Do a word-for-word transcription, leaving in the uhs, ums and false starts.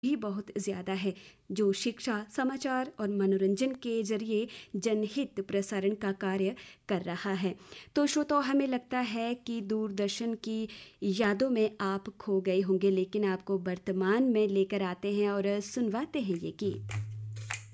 भी बहुत ज़्यादा है, जो शिक्षा, समाचार और मनोरंजन के जरिए जनहित प्रसारण का कार्य कर रहा है। तो श्रोताओं, हमें लगता है कि दूरदर्शन की यादों में आप खो गए होंगे, लेकिन आपको वर्तमान में लेकर आते हैं और सुनवाते हैं ये गीत।